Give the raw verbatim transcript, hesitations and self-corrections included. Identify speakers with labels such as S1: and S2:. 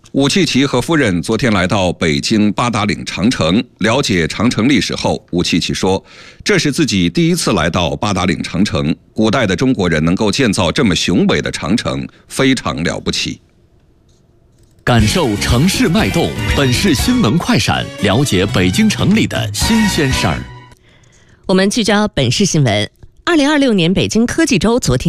S1: 武契奇和夫人昨天来到北京八达岭长城，了解长城历史后，武契奇说，这是自己第一次来到八达岭长城，古代的中国人能够建造这么雄伟的长城，非常了不起。
S2: 感受城市脉动，本市新闻快闪，了解北京城里的新鲜事儿。
S3: 我们聚焦本市新闻。二零二六年北京科技周昨天